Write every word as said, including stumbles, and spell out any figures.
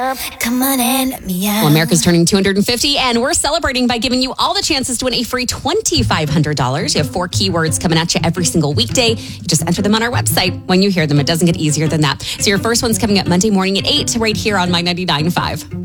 Come on and let me out. Well, America's turning two hundred fifty, and we're celebrating by giving you all the chances to win a free twenty-five hundred dollars. You have four keywords coming at you every single weekday. You just enter them on our website. When you hear them, it doesn't get easier than that. So your first one's coming up Monday morning at eight right here on My ninety-nine point five.